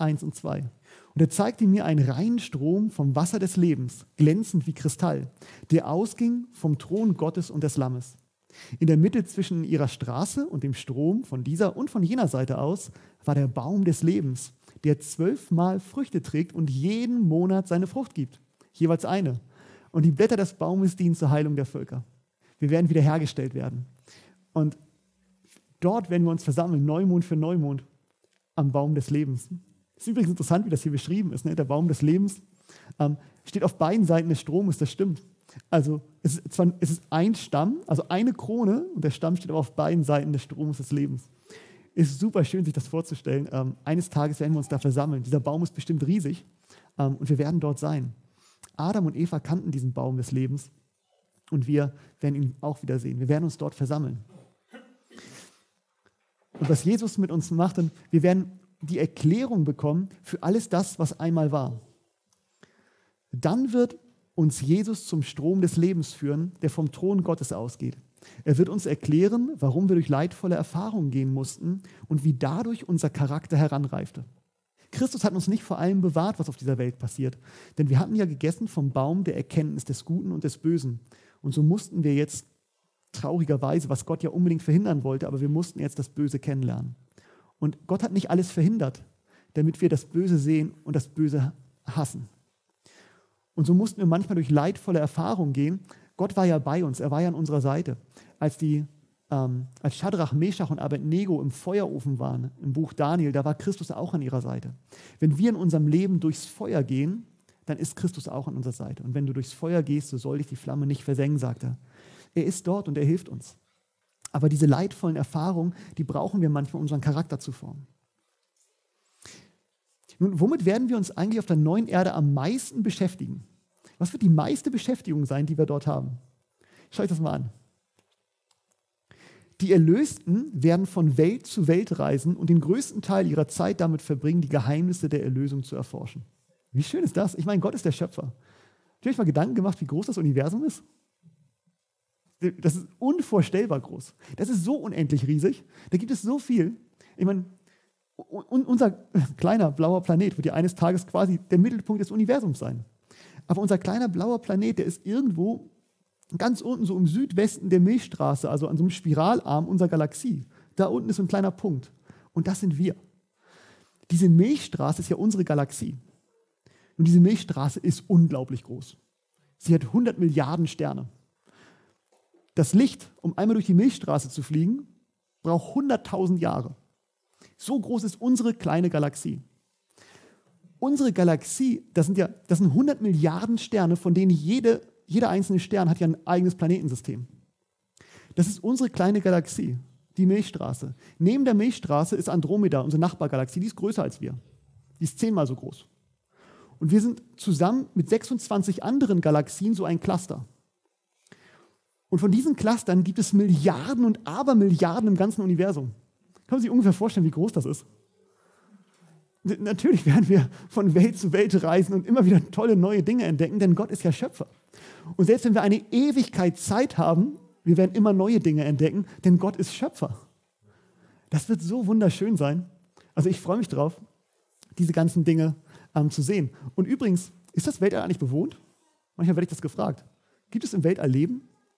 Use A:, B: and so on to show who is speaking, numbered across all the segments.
A: 1 und 2. Und er zeigte mir einen reinen Strom vom Wasser des Lebens, glänzend wie Kristall, der ausging vom Thron Gottes und des Lammes. In der Mitte zwischen ihrer Straße und dem Strom von dieser und von jener Seite aus war der Baum des Lebens, der 12-mal Früchte trägt und jeden Monat seine Frucht gibt, jeweils eine. Und die Blätter des Baumes dienen zur Heilung der Völker. Wir werden wiederhergestellt werden. Und dort werden wir uns versammeln, Neumond für Neumond, am Baum des Lebens. Es ist übrigens interessant, wie das hier beschrieben ist. Ne? Der Baum des Lebens steht auf beiden Seiten des Stromes, das stimmt. Also es ist ein Stamm, also eine Krone, und der Stamm steht aber auf beiden Seiten des Stromes des Lebens. Es ist super schön, sich das vorzustellen. Eines Tages werden wir uns da versammeln. Dieser Baum ist bestimmt riesig und wir werden dort sein. Adam und Eva kannten diesen Baum des Lebens und wir werden ihn auch wiedersehen. Wir werden uns dort versammeln. Und was Jesus mit uns macht, und wir werden die Erklärung bekommen für alles das, was einmal war. Dann wird uns Jesus zum Strom des Lebens führen, der vom Thron Gottes ausgeht. Er wird uns erklären, warum wir durch leidvolle Erfahrungen gehen mussten und wie dadurch unser Charakter heranreifte. Christus hat uns nicht vor allem bewahrt, was auf dieser Welt passiert, denn wir hatten ja gegessen vom Baum der Erkenntnis des Guten und des Bösen. Und so mussten wir jetzt traurigerweise, was Gott ja unbedingt verhindern wollte, aber wir mussten jetzt das Böse kennenlernen. Und Gott hat nicht alles verhindert, damit wir das Böse sehen und das Böse hassen. Und so mussten wir manchmal durch leidvolle Erfahrungen gehen. Gott war ja bei uns, er war ja an unserer Seite. Als Schadrach, Meschach und Abednego im Feuerofen waren, im Buch Daniel, da war Christus auch an ihrer Seite. Wenn wir in unserem Leben durchs Feuer gehen, dann ist Christus auch an unserer Seite. Und wenn du durchs Feuer gehst, so soll dich die Flamme nicht versengen, sagt er. Er ist dort und er hilft uns. Aber diese leidvollen Erfahrungen, die brauchen wir manchmal, um unseren Charakter zu formen. Nun, womit werden wir uns eigentlich auf der neuen Erde am meisten beschäftigen? Was wird die meiste Beschäftigung sein, die wir dort haben? Schaut euch das mal an. Die Erlösten werden von Welt zu Welt reisen und den größten Teil ihrer Zeit damit verbringen, die Geheimnisse der Erlösung zu erforschen. Wie schön ist das? Ich meine, Gott ist der Schöpfer. Habt ihr euch mal Gedanken gemacht, wie groß das Universum ist? Das ist unvorstellbar groß. Das ist so unendlich riesig. Da gibt es so viel. Ich meine, unser kleiner blauer Planet wird ja eines Tages quasi der Mittelpunkt des Universums sein. Aber unser kleiner blauer Planet, der ist irgendwo ganz unten, so im Südwesten der Milchstraße, also an so einem Spiralarm unserer Galaxie. Da unten ist so ein kleiner Punkt. Und das sind wir. Diese Milchstraße ist ja unsere Galaxie. Und diese Milchstraße ist unglaublich groß. Sie hat 100 Milliarden Sterne. Das Licht, um einmal durch die Milchstraße zu fliegen, braucht 100.000 Jahre. So groß ist unsere kleine Galaxie. Unsere Galaxie, das sind 100 Milliarden Sterne, von denen jeder einzelne Stern hat ja ein eigenes Planetensystem. Das ist unsere kleine Galaxie, die Milchstraße. Neben der Milchstraße ist Andromeda, unsere Nachbargalaxie, die ist größer als wir. Die ist 10-mal so groß. Und wir sind zusammen mit 26 anderen Galaxien so ein Cluster. Und von diesen Clustern gibt es Milliarden und Abermilliarden im ganzen Universum. Kann man sich ungefähr vorstellen, wie groß das ist? Natürlich werden wir von Welt zu Welt reisen und immer wieder tolle neue Dinge entdecken, denn Gott ist ja Schöpfer. Und selbst wenn wir eine Ewigkeit Zeit haben, wir werden immer neue Dinge entdecken, denn Gott ist Schöpfer. Das wird so wunderschön sein. Also ich freue mich drauf, diese ganzen Dinge zu sehen. Und übrigens, ist das Weltall eigentlich bewohnt? Manchmal werde ich das gefragt. Gibt es im Weltall Leben?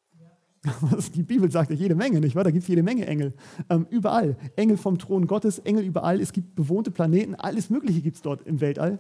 A: Die Bibel sagt ja jede Menge, nicht wahr? Da gibt es jede Menge Engel. Überall. Engel vom Thron Gottes, Engel überall. Es gibt bewohnte Planeten. Alles Mögliche gibt es dort im Weltall.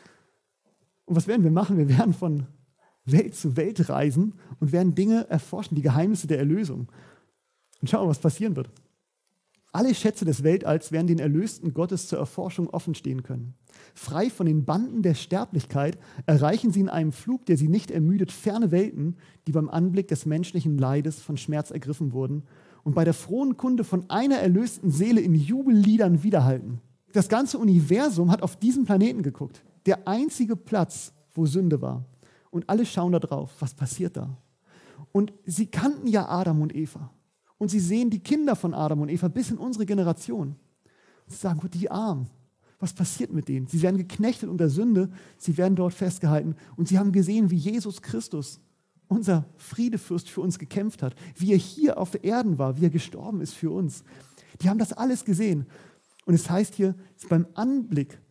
A: Und was werden wir machen? Wir werden von Welt zu Welt reisen und werden Dinge erforschen, die Geheimnisse der Erlösung. Und schauen, was passieren wird. Alle Schätze des Weltalls werden den Erlösten Gottes zur Erforschung offenstehen können. Frei von den Banden der Sterblichkeit erreichen sie in einem Flug, der sie nicht ermüdet, ferne Welten, die beim Anblick des menschlichen Leides von Schmerz ergriffen wurden und bei der frohen Kunde von einer erlösten Seele in Jubelliedern widerhalten. Das ganze Universum hat auf diesen Planeten geguckt. Der einzige Platz, wo Sünde war. Und alle schauen da drauf. Was passiert da? Und sie kannten ja Adam und Eva. Und sie sehen die Kinder von Adam und Eva bis in unsere Generation. Und sie sagen, Gott, die Armen. Was passiert mit denen? Sie werden geknechtet unter Sünde, sie werden dort festgehalten. Und sie haben gesehen, wie Jesus Christus, unser Friedefürst, für uns gekämpft hat. Wie er hier auf Erden war, wie er gestorben ist für uns. Die haben das alles gesehen. Und es heißt hier, beim Anblick